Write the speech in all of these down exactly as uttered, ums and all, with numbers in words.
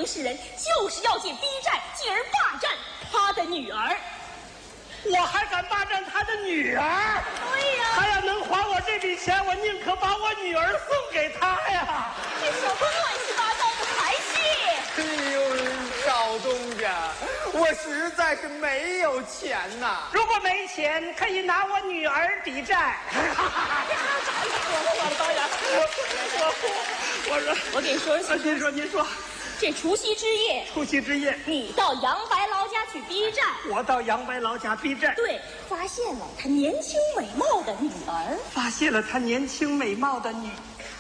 黄世仁就是要借逼债，进而霸占他的女儿。 我还敢霸占他的女儿？ 对呀、啊， 他要能还我这笔钱，我宁可把我女儿送给他呀！ 这什么乱七八糟的排戏！ 哎呦，少东家，我实在是没有钱呐。 如果没钱，可以拿我女儿抵债。我导演，我我我说， 我给你说说， 您说您说。 这除夕之夜， 除夕之夜， 你到杨白劳家去逼债。 我到杨白劳家逼债， 对，发现了他年轻美貌的女儿。 发现了他年轻美貌的女。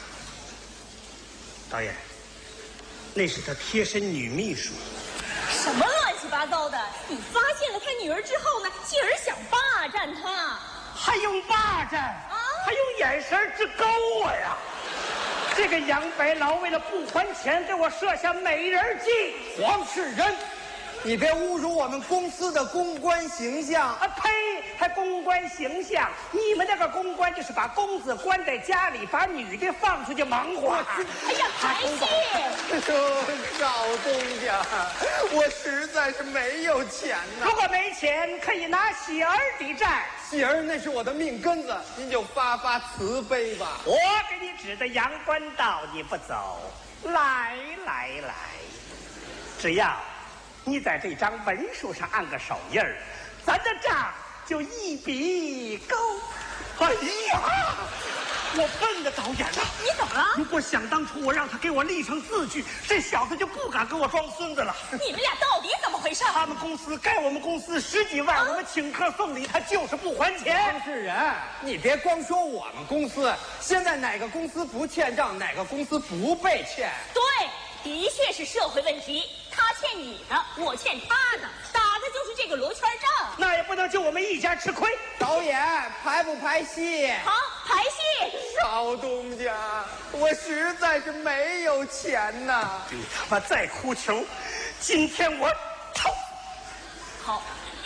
导演，那是他贴身女秘书。 什么乱七八糟的！你发现了他女儿之后呢，进而想霸占她， 还用霸占啊？还用眼神直勾我呀！这个杨白劳为了不还钱，给我设下美人计。 黄世仁，你别侮辱我们公司的公关形象啊！呸！还公关形象？你们那个公关就是把公子关在家里，把女的放出去忙活。 哎呀，排戏！ 少东家，我实在是没有钱呐。 如果没钱，可以拿喜儿抵债。 喜儿那是我的命根子，您就发发慈悲吧。 我给你指的阳关道，你不走，来来来，只要你在这张文书上按个手印儿，咱的账就一笔勾。哎呀，我笨的导演呐！ 你怎么了？ 如果想当初我让他给我立成字据，这小子就不敢跟我装孙子了。 你们俩到底怎么回事？ 他们公司该我们公司十几万，啊、我们请客送礼，他就是不还钱。 黄世仁，你别光说我们公司，现在哪个公司不欠账，哪个公司不被欠？ 对，的确是社会问题。他欠你的，我欠他的，打的就是这个罗圈仗。 那也不能就我们一家吃亏。 导演排不排戏？ 好，排戏。 少东家，我实在是没有钱呐。 你他妈再哭穷，今天我操！ 好，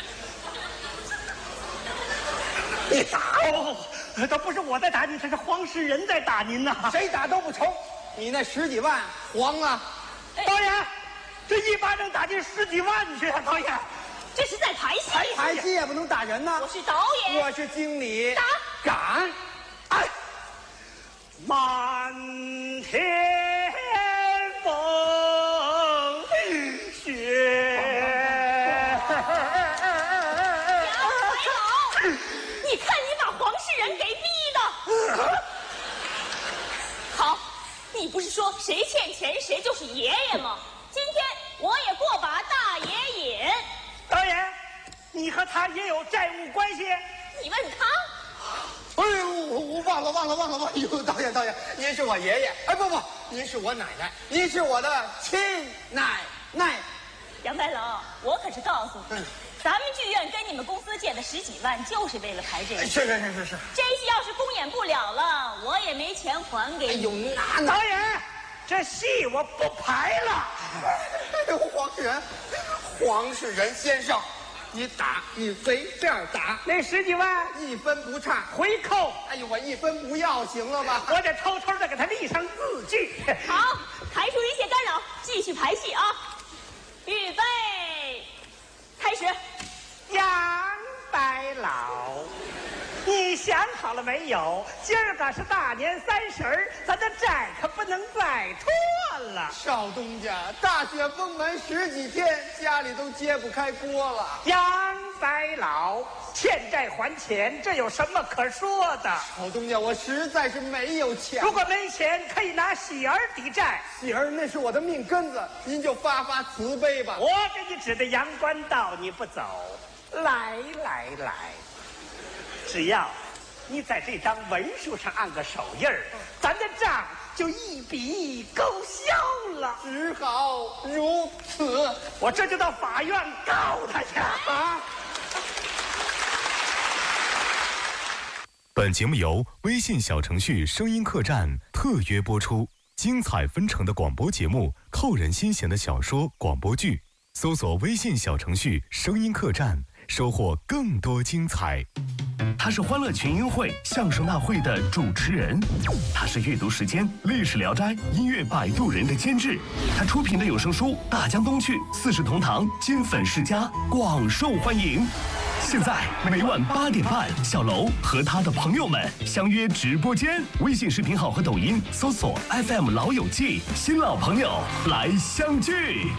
你打我！倒不是我在打你，这是黄世仁在打您呐。 谁打都不成。你那十几万黄啊！ 哎、 导演，这一巴掌打进十几万去啊！导演， 这是在排戏。 排戏也不能打人呐。 我是导演， 我是经理。 打敢！ 哎，满天风雪。 杨白劳，你看你把黄世仁给逼的。好，你不是说谁欠钱谁就是爷爷吗？今天我也过把大爷瘾。 导演，你和他也有债务关系？ 你问他。 哎呦，我我忘了忘了忘了忘了！呦，导演导演，您是我爷爷，哎不不，您是我奶奶，您是我的亲奶奶。 杨白劳，我可是告诉你，嗯、咱们剧院跟你们公司借的十几万，就是为了排这个戏。 是是是是是。 这戏要是公演不了了，我也没钱还给你。 哎呦，那导演，这戏我不排了。 哎呦，黄世仁，黄世仁先生，你打你随便打， 那十几万一分不差， 回扣。 哎呦，我一分不要，行了吧？ 我得偷偷的给他立上字据。 好，排除一切干扰，继续排戏啊！预备，开始。 杨白劳，你想好了没有？今儿个是大年三十儿，咱的债可不能再拖了。 少东家，大雪封门十几天，家里都揭不开锅了。 杨白劳，欠债还钱，这有什么可说的？ 少东家，我实在是没有钱。 如果没钱，可以拿喜儿抵债。 喜儿那是我的命根子，您就发发慈悲吧。 我给你指的阳关道，你不走，来来来，只要你在这张文书上按个手印儿，咱的账就一笔勾销了。 只好如此， 我这就到法院告他去啊！ 本节目由微信小程序声音客栈特约播出，精彩纷呈的广播节目，扣人心弦的小说、广播剧，搜索微信小程序声音客栈，收获更多精彩。 他是欢乐群英会相声大会的主持人，他是阅读时间历史聊斋音乐摆渡人的监制，他出品的有声书《大江东去》《四世同堂》《金粉世家》广受欢迎。现在每晚八点半，小楼和他的朋友们相约直播间，微信视频号和抖音搜索 F M 老友记，新老朋友来相聚。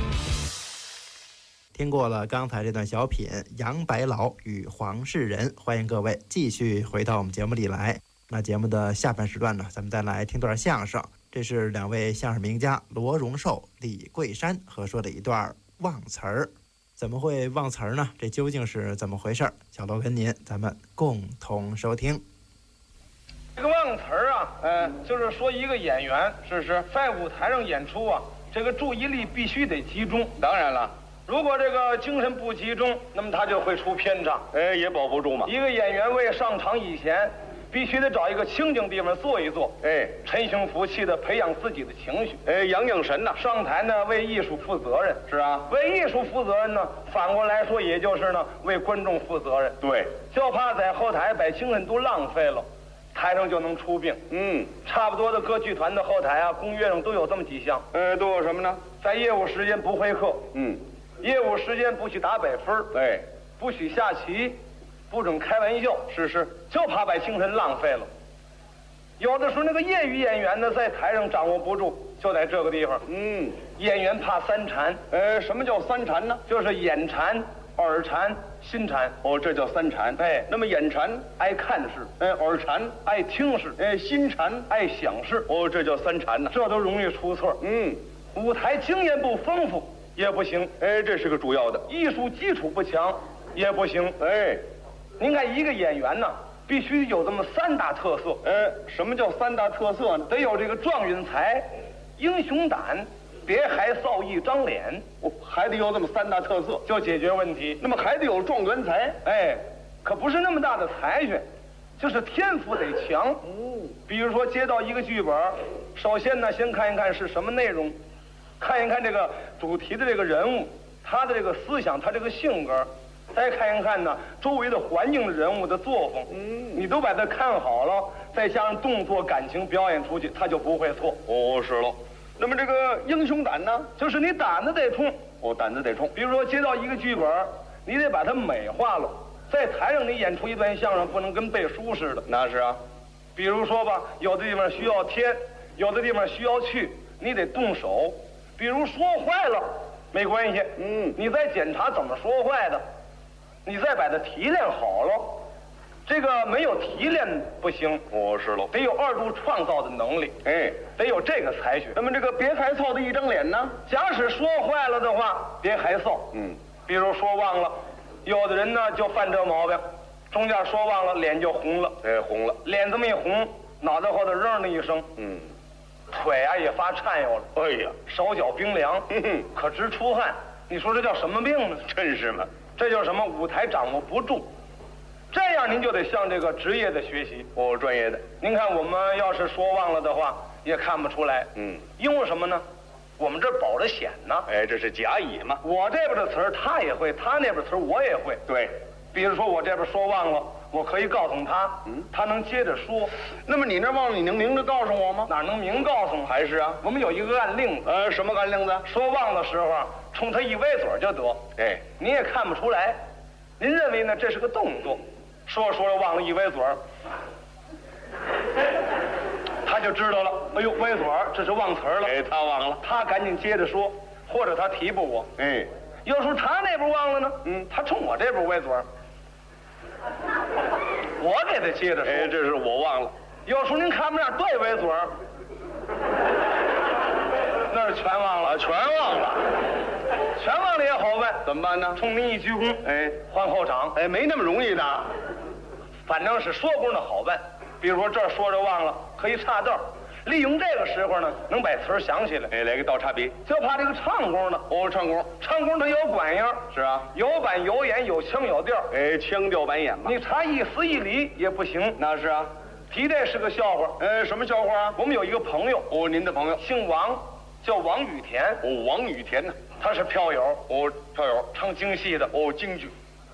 听过了刚才这段小品《杨白劳与黄世仁》，欢迎各位继续回到我们节目里来。那节目的下半时段呢，咱们再来听段相声。这是两位相声名家罗荣寿、李桂山合说的一段忘词儿。怎么会忘词儿呢？这究竟是怎么回事？小罗跟您咱们共同收听。 这个忘词儿啊，呃，就是说一个演员是是在舞台上演出啊，这个注意力必须得集中。当然了。如果这个精神不集中，那么他就会出偏差，哎，也保不住嘛。一个演员为上场以前，必须得找一个清静地方坐一坐，哎，沉心服气的培养自己的情绪，哎，养养神呐。上台呢，为艺术负责任，是啊，为艺术负责任呢，反过来说，也就是呢，为观众负责任。对，就怕在后台把精神都浪费了，台上就能出病。嗯，差不多的歌剧团的后台啊，公约上都有这么几项，呃，都有什么呢？在业务时间不会客，嗯。业务时间不许打百分，哎，不许下棋，不准开玩笑，是是，就怕把精神浪费了。有的时候那个业余演员呢，在台上掌握不住，就在这个地方。嗯，演员怕三禅。呃，什么叫三禅呢？就是眼馋、耳馋、心馋。哦，这叫三禅。哎，那么眼馋爱看事，哎，耳馋爱听事，哎，心馋爱想事。哦，这叫三禅呢。这都容易出错。嗯，舞台经验不丰富也不行，哎，这是个主要的。艺术基础不强也不行，哎。您看一个演员呢，必须有这么三大特色。哎，什么叫三大特色呢？得有这个壮运才、英雄胆、别还臊一张脸。哦，还得有这么三大特色，就解决问题。那么还得有状元才，哎，可不是那么大的才学，就是天赋得强。哦，比如说接到一个剧本，首先呢，先看一看是什么内容。看一看这个主题的这个人物，他的这个思想，他这个性格，再看一看呢周围的环境的人物的作风，嗯，你都把它看好了，再加上动作感情表演出去，他就不会错。哦，是喽。那么这个英雄胆呢，就是你胆子得冲。哦，胆子得冲。比如说接到一个剧本，你得把它美化了，在台上你演出一段相声，不能跟背书似的。那是啊。比如说吧，有的地方需要添，有的地方需要去，你得动手。比如说坏了，没关系，嗯，你再检查怎么说坏的，你再把它提炼好了。这个没有提炼不行，哦，是喽，得有二度创造的能力，哎，得有这个才学。那么这个别还臊的一张脸呢？假使说坏了的话，别还臊，嗯，比如说忘了，有的人呢就犯这毛病，中间说忘了，脸就红了，哎，红了，脸这么一红，脑袋后头扔了一声，嗯。腿啊也发颤悠了，哎呀，手脚冰凉，嗯，可直出汗。你说这叫什么病呢？真是嘛，这叫什么？舞台掌握不住。这样您就得向这个职业的学习，哦，专业的。您看我们要是说忘了的话，也看不出来，嗯，因为什么呢？我们这保着险呢。哎，这是甲乙嘛。我这边的词儿他也会，他那边词儿我也会。对，比如说我这边说忘了。我可以告诉他，嗯，他能接着说。那么你那忘了，你能明着告诉我吗？哪能明告诉我？还是啊，我们有一个按令子。呃，什么按令子？说忘的时候啊，冲他一歪嘴就得。哎，你也看不出来。您认为呢？这是个动作。说着说着忘了一歪嘴儿，他就知道了。哎呦，歪嘴儿，这是忘词儿了。哎，他忘了，他赶紧接着说，或者他提补我。哎，有时候他那边忘了呢，嗯，他冲我这边歪嘴儿。我给他接着说，哎，这是我忘了。有时候您看不上对歪嘴儿，那是全忘了，全忘了，全忘了也好办，怎么办呢？冲您一鞠躬，哎，换后场，哎，没那么容易的，反正是说工的好办。比如说这儿说着忘了，可以岔道，利用这个时候呢，能把词儿想起来，哎，来个倒插笔。就怕这个唱功呢，哦，唱功，唱功它有管样，是啊，有板有眼，有腔有调，哎，腔调板眼嘛。你差一丝一厘也不行，那是啊。提这是个笑话，呃，什么笑话啊？我们有一个朋友，哦，您的朋友姓王，叫王雨田，哦，王雨田呢，他是票友，哦，票友，唱京戏的，哦，京剧。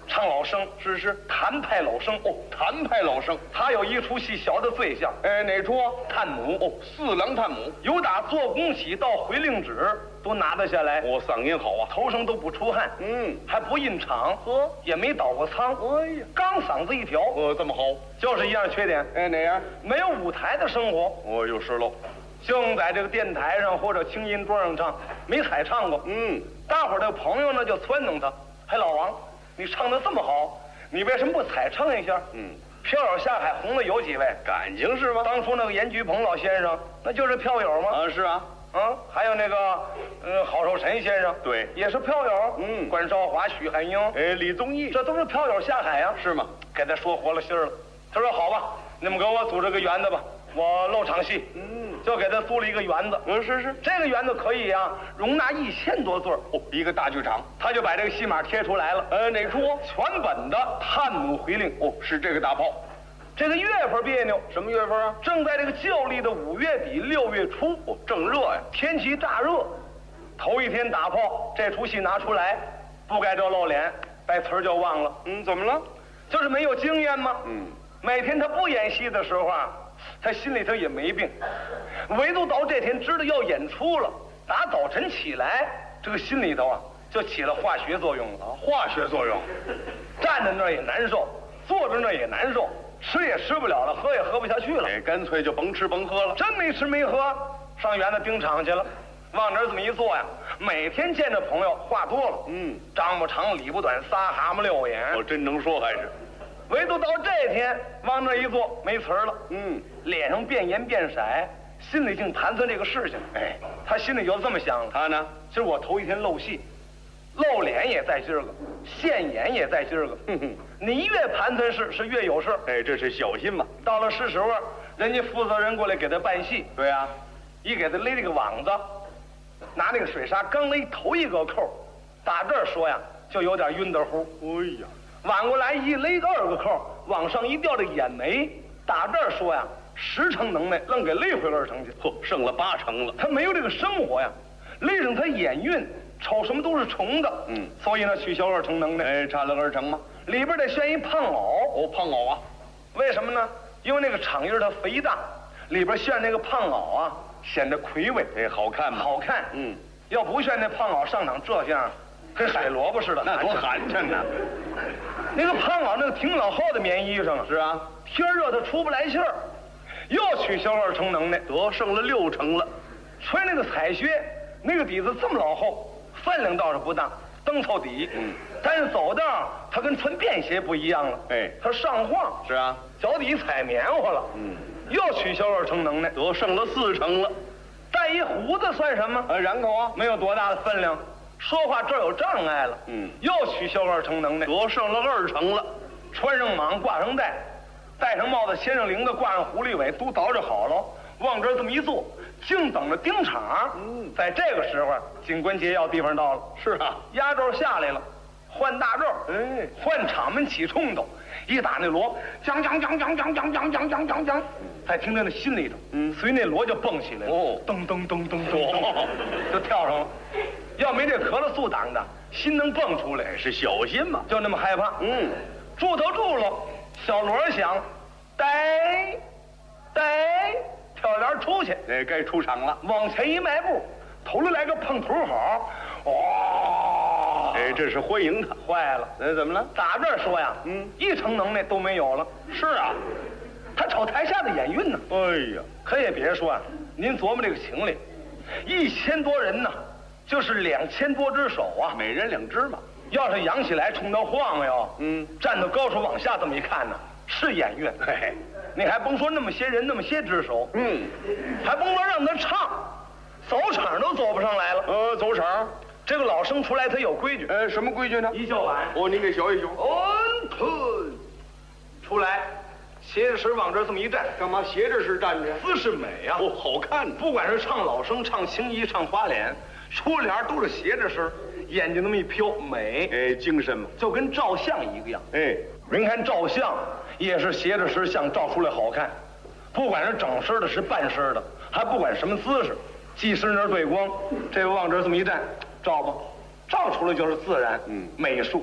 唱老生，是是，谭派老生哦，谭派老生，他有一出戏小的最像，哎，哪出啊？探母哦，四郎探母，由打做工起到回令旨都拿得下来。我、哦、嗓音好啊，头上都不出汗，嗯，还不印场，呵，也没倒过仓，哎呀，钢嗓子一条，哦，这么好，就是一样缺点，哎，哪样？没有舞台的生活，哦，就是喽。净在这个电台上或者清音桌上唱，没彩唱过。嗯，大伙儿的朋友呢就撺弄他，嘿，老王，你唱得这么好，你为什么不彩唱一下？嗯，票友下海红的有几位？感情是吗？当初那个严菊鹏老先生，那就是票友吗？啊，是啊。啊，还有那个，呃，郝寿臣先生，对，也是票友。嗯，关少华、许汉英，哎，李宗义，这都是票友下海呀，是吗？给他说活了心了。他说好吧，你们给我组织个园子吧，我漏场戏。嗯，就给他租了一个园子。嗯，是是，这个园子可以啊，容纳一千多座哦，一个大剧场。他就把这个戏码贴出来了。呃，哪出？全本的《探母回令》哦，是这个大炮。这个月份别扭，什么月份啊？正在这个旧历的五月底六月初，哦，正热呀，天气大热。头一天打炮，这出戏拿出来，不该这露脸，把词儿就忘了。嗯，怎么了？就是没有经验吗？嗯，每天他不演戏的时候啊，他心里头也没病，唯独到这天知道要演出了，打早晨起来，这个心里头啊就起了化学作用了。啊，化学作用，站在那儿也难受，坐着那儿也难受。吃也吃不了了，喝也喝不下去了，哎，干脆就甭吃甭喝了。真没吃没喝，上园子盯场去了。往那儿这么一坐呀，每天见着朋友话多了，嗯，张不长理不短，仨蛤蟆六眼。我真能说还是，唯独到这天往那一坐没词儿了，嗯，脸上变颜变色，心里净盘算这个事情。哎，他心里就这么想了。他呢，今儿我头一天露戏，露脸也在今儿个，现眼也在今儿个。哼哼，你越盘算事是越有事。哎，这是小心嘛。到了是时候，人家负责人过来给他办戏。对呀，一给他勒这个网子，拿那个水沙刚勒头一个扣，打这儿说呀就有点晕得乎。哎呀，挽过来一勒个二个扣，往上一吊这眼眉，打这儿说呀十成能耐，愣给勒回二成去。嚯，剩了八成了。他没有这个生活呀，勒上他眼晕。瞅什么都是重的，嗯，所以呢取消二成能耐，哎，差了二成吗？里边得选一胖袄，哦，胖袄啊，为什么呢？因为那个场印它肥大，里边炫那个胖袄啊，显得魁伟，哎，好看吗？好看，嗯，要不炫那胖袄上场这样，跟海萝卜似的，那多寒碜呢。那个胖袄那个挺老厚的棉衣裳啊，是啊，天热它出不来气儿，又取消二成能耐，得剩了六成了。穿那个彩靴，那个底子这么老厚。分量倒是不大，蹬凑底，嗯，但是走道它跟穿便鞋不一样了，哎，它上晃，是啊，脚底踩棉花了，嗯，又取消二成能耐，得剩了四成了。带一胡子算什么？呃，染口啊，没有多大的分量，说话这儿有障碍了，嗯，又取消二成能耐，得剩了二成了。穿上蟒，挂上带，戴上帽子，牵上铃子，挂上狐狸尾，都捯饬好了，往这儿这么一坐。净等着盯场。嗯，在这个时候，警官节要地方到了。是啊，压轴下来了，换大轴，哎，换场门起冲突，一打那锣，讲讲讲讲讲讲讲讲讲讲讲，再听他那心里头，嗯，随那锣就蹦起来了，哦，噔噔噔噔噔，就跳上了。要没这咳了素挡的，心能蹦出来，是小心嘛，就那么害怕。嗯，住头住了，小锣响，呆呆。跳帘出去，哎，该出场了。往前一迈步，头里来个碰头好，哇！哎，这是欢迎他。坏了，那怎么了？打这儿说呀，嗯，一成能耐都没有了。是啊，他瞅台下的眼晕呢。哎呀，可也别说啊，您琢磨这个情理，一千多人呢，就是两千多只手啊，每人两只嘛。要是扬起来冲他晃悠，嗯，站到高处往下这么一看呢，是眼晕。嘿嘿。你还甭说那么些人那么些只手，嗯，还甭说让他唱，走场都走不上来了。呃，走场，这个老生出来他有规矩。呃，什么规矩呢？一叫板。哦，您给学一学。嗯，吞，出来，斜着身往这这么一站，干嘛斜着身站着？姿势美啊，哦，好看。不管是唱老生、唱青衣、唱花脸，出帘都是斜着身，眼睛那么一飘，美，哎，精神嘛，就跟照相一个样。哎，人看照相。也是斜着身相照出来好看，不管是整身的是半身的，还不管什么姿势，系身那对光，这个往这这么一站，照吧，照出来就是自然，嗯，美术。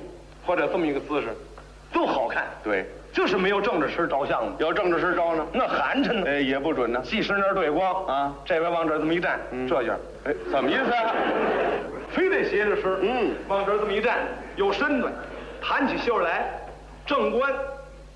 或者这么一个姿势，都好看。 对， 就是没有正着身照相的。 要正着身招呢， 那寒碜呢。 哎，也不准呢。 细身那儿对光啊， 这边往这儿这么一站， 嗯、 这样， 哎，怎么意思啊？ 非得斜着身， 嗯， 往这儿这么一站，有身段，弹起袖来，正官